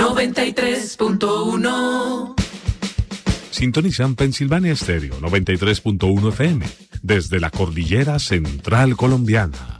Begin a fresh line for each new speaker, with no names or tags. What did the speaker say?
93.1.
Sintonizan Pensilvania Stereo 93.1 FM desde la cordillera central colombiana.